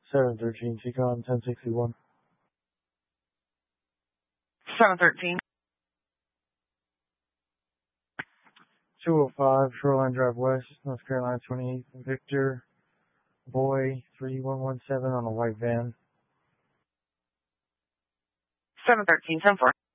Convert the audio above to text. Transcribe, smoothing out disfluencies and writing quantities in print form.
713 Tecon 1061. 713. 205 Shoreline Drive West, North Carolina 28th. Victor Boy 3117 on a white van. 713, 10-4.